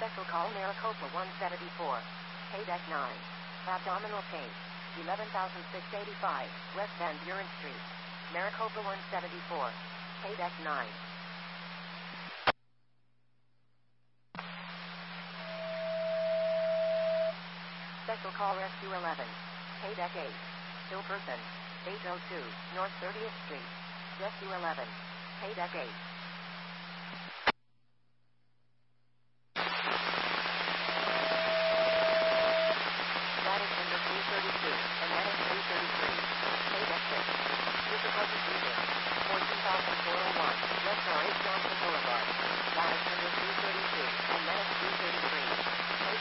Special call Maricopa 174. Pay deck 9. Abdominal pain. 11,685 West Van Buren Street. Maricopa 174. Pay deck 9. Special call Rescue 11. Pay deck 8. Still person. 802 North 30th Street. Rescue 11. Pay deck 8. Status number 332 and medic 333. Pay deck 6. Difficulty breathing. 14,401 West R. H. Johnson Boulevard. Status number 332 and medic 333.